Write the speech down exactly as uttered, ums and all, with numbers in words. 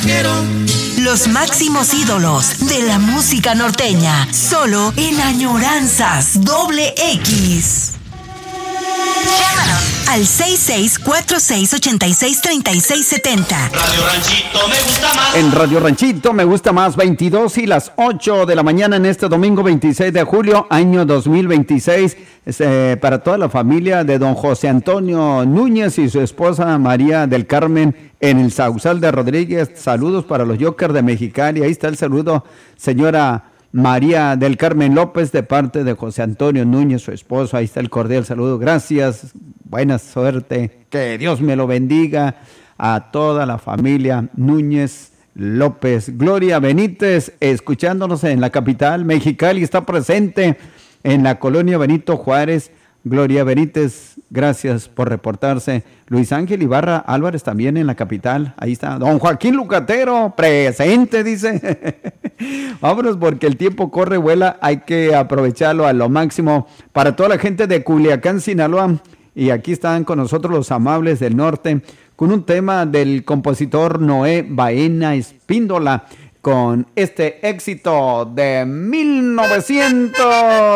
vaquero. Los máximos ídolos de la música norteña, solo en Añoranzas Doble X. Llámanos al seis seis cuatro seis ocho seis tres seis siete cero. Radio Ranchito me gusta más. En Radio Ranchito me gusta más, veintidós y las ocho de la mañana en este domingo veintiséis de julio, año dos mil veintiséis, eh, para toda la familia de don José Antonio Núñez y su esposa María del Carmen en el Sausal de Rodríguez. Saludos para los Jokers de Mexicali. Ahí está el saludo, señora María del Carmen López, de parte de José Antonio Núñez, su esposo. Ahí está el cordial saludo. Gracias, buena suerte, que Dios me lo bendiga a toda la familia Núñez López. Gloria Benítez, escuchándonos en la capital, Mexicali, está presente en la colonia Benito Juárez. Gloria Benítez, gracias por reportarse. Luis Ángel Ibarra Álvarez también en la capital. Ahí está. Don Joaquín Lucatero, presente, dice. Vámonos porque el tiempo corre, vuela. Hay que aprovecharlo a lo máximo. Para toda la gente de Culiacán, Sinaloa. Y aquí están con nosotros los amables del norte con un tema del compositor Noé Baena Espíndola, con este éxito de mil novecientos